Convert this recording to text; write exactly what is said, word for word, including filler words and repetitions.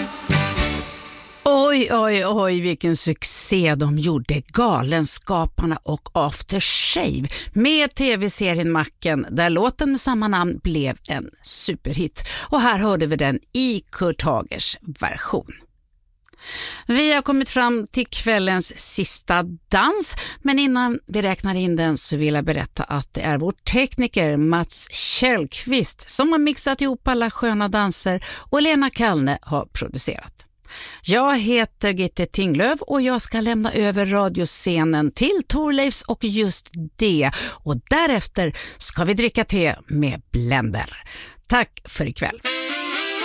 Oj, oj, oj, vilken succé de gjorde, Galenskaparna och After Shave med tv-serien Macken, där låten med samma namn blev en superhit. Och här hörde vi den i Kurt Hagers version. Vi har kommit fram till kvällens sista dans, men innan vi räknar in den så vill jag berätta att det är vår tekniker Mats Källqvist som har mixat ihop alla sköna danser och Lena Kallne har producerat. Jag heter Gitte Tinglöf och jag ska lämna över radioscenen till Thorleifs och just det. Och därefter ska vi dricka te med Blender. Tack för ikväll.